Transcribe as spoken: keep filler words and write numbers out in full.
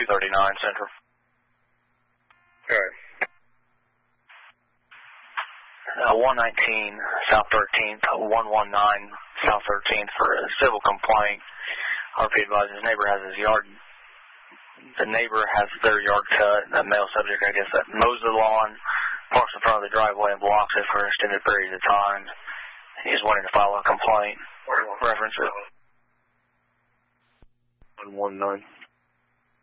thirty-nine Central. Okay. Uh, one nineteen South thirteenth, one nineteen South thirteenth for a civil complaint. R P advises his neighbor has his yard, the neighbor has their yard cut, the male subject, I guess, that mows the lawn, parks in front of the driveway and blocks it for extended periods of time. He's wanting to file a complaint. Reference it. one one nine